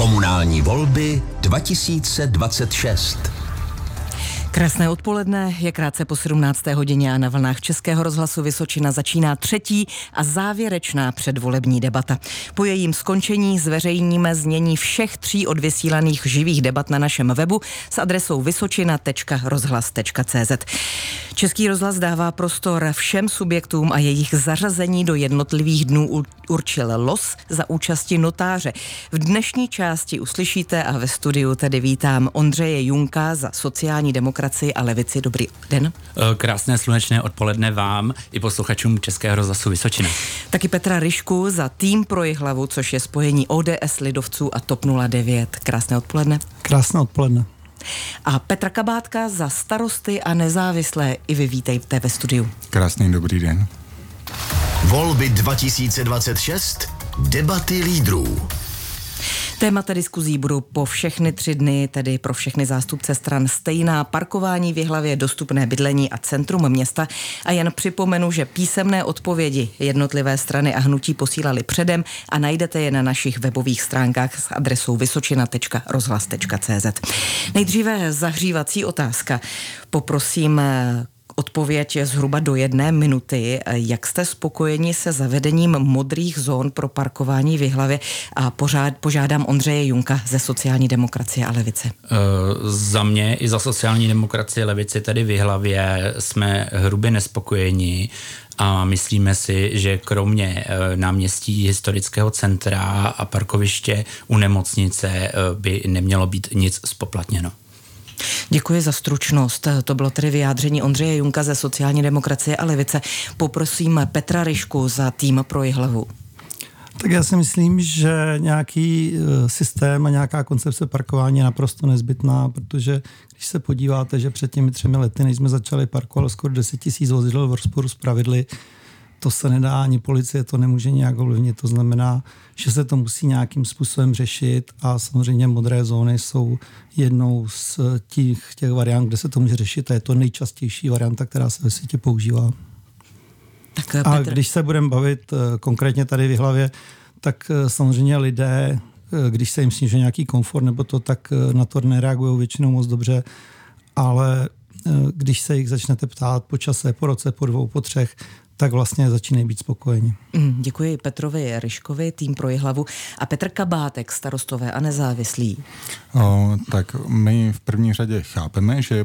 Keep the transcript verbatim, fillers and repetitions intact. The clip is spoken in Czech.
Komunální volby dva tisíce dvacet šest. Krásné odpoledne, je krátce po sedmnácté hodině a na vlnách Českého rozhlasu Vysočina začíná třetí a závěrečná předvolební debata. Po jejím skončení zveřejníme znění všech tří odvysílaných živých debat na našem webu s adresou vysočina tečka rozhlas tečka cé zet. Český rozhlas dává prostor všem subjektům a jejich zařazení do jednotlivých dnů určil los za účasti notáře. V dnešní části uslyšíte a ve studiu tedy vítám Ondřeje Junka za sociální demokracii a levici. Dobrý den. Krásné slunečné odpoledne vám i posluchačům Českého rozhlasu Vysočina. Taky Petra Ryšku za Tým pro Jihlavu, což je spojení ó dé es, lidovců a TOP nula devět. Krásné odpoledne. Krásné odpoledne. A Petra Kabátka za Starosty a nezávislé. I vy vítejte ve studiu. Krásný dobrý den. Volby dva tisíce dvacet šest. Debaty lídrů. Témata diskuzí budou po všechny tři dny, tedy pro všechny zástupce stran stejná: parkování v Jihlavě, dostupné bydlení a centrum města. A jen připomenu, že písemné odpovědi jednotlivé strany a hnutí posílali předem a najdete je na našich webových stránkách s adresou vysočina tečka rozhlas tečka cé zet. Nejdříve zahřívací otázka. Poprosím odpověď je zhruba do jedné minuty. Jak jste spokojeni se zavedením modrých zón pro parkování v Jihlavě? A pořád, požádám Ondřeje Junka ze sociální demokracie a levice. E, za mě i za sociální demokracie a levici tady v Jihlavě jsme hrubě nespokojeni a myslíme si, že kromě e, náměstí historického centra a parkoviště u nemocnice e, by nemělo být nic zpoplatněno. Děkuji za stručnost. To bylo tedy vyjádření Ondřeje Junka ze sociální demokracie a levice. Poprosím Petra Ryšku za Tým pro Jihlavu. Tak já si myslím, že nějaký systém a nějaká koncepce parkování je naprosto nezbytná, protože když se podíváte, že před těmi třemi lety, než jsme začali parkovat skoro deset tisíc vozidel v rozporu s pravidly, to se nedá, ani policie to nemůže nějak ovlivnit. To znamená, že se to musí nějakým způsobem řešit a samozřejmě modré zóny jsou jednou z těch, těch variant, kde se to může řešit a je to nejčastější varianta, která se ve světě používá. Tak, a Petr... když se budeme bavit konkrétně tady v Jihlavě, tak samozřejmě lidé, když se jim sníží nějaký komfort nebo to, tak na to nereagují většinou moc dobře, ale když se jich začnete ptát po čase, po roce, po dvou, po třech, tak vlastně začínají být spokojeni. Mm, děkuji Petrovi Ryškovi, Tým pro Jihlavu. A Petr Kabátek, Starostové a nezávislí. O, tak my v první řadě chápeme, že